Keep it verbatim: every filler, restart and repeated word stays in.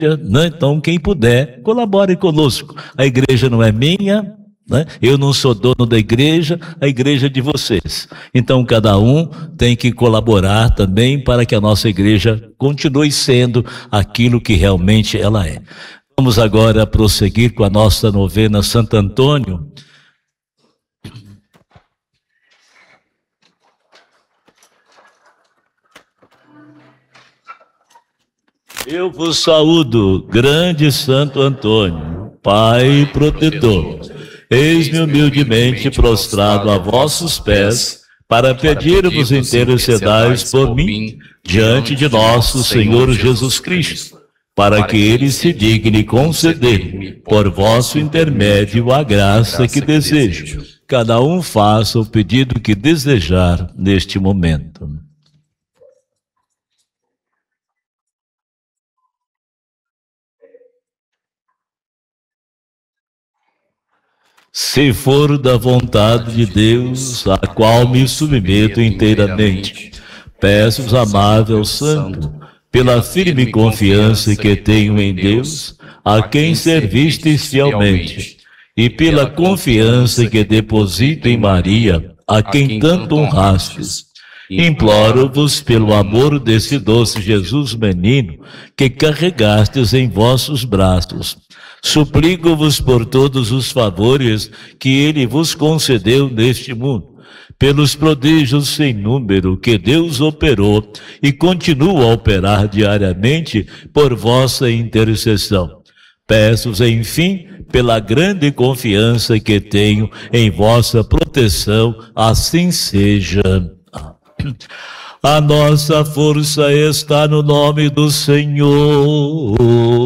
né? Então, quem puder, colabore conosco. A igreja não é minha, né? Eu não sou dono da igreja, a igreja é de vocês. Então, cada um tem que colaborar também para que a nossa igreja continue sendo aquilo que realmente ela é. Vamos agora prosseguir com a nossa novena Santo Antônio. Eu vos saúdo, grande Santo Antônio, Pai protetor. Eis-me humildemente prostrado a vossos pés, para pedir-vos intercedais por mim, diante de nosso Senhor Jesus Cristo, para que Ele se digne conceder-me, por vosso intermédio, a graça que desejo. Cada um faça o pedido que desejar neste momento. Se for da vontade de Deus, a qual me submeto inteiramente, peço-vos, amável Santo, pela firme confiança que tenho em Deus, a quem servistes fielmente, e pela confiança que deposito em Maria, a quem tanto honrastes, imploro-vos pelo amor desse doce Jesus menino, que carregastes em vossos braços. Suplico-vos por todos os favores que Ele vos concedeu neste mundo, pelos prodígios sem número que Deus operou e continua a operar diariamente por vossa intercessão. Peço-vos, enfim, pela grande confiança que tenho em vossa proteção, assim seja. A nossa força está no nome do Senhor.